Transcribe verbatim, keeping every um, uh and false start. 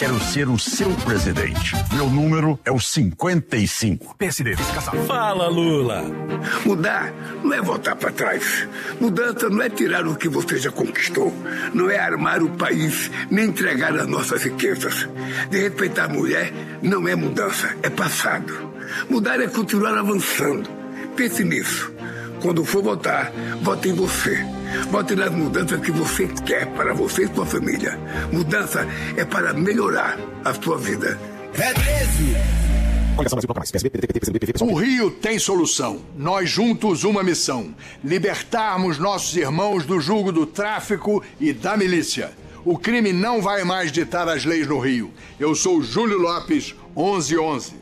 Quero ser o seu presidente. Meu número é o cinquenta e cinco. P S D, vice-caçado. Fala, Lula. Mudar não é voltar para trás. Mudança não é tirar o que você já conquistou. Não é armar o país, nem entregar as nossas riquezas. De respeitar a mulher não é mudança, é passado. Mudar é continuar avançando. Pense nisso. Quando for votar, vote em você. Vote nas mudanças que você quer para você e sua família. Mudança é para melhorar a sua vida. É treze. O Rio tem solução. Nós juntos uma missão. Libertarmos nossos irmãos do jugo do tráfico e da milícia. O crime não vai mais ditar as leis no Rio. Eu sou Júlio Lopes, onze onze.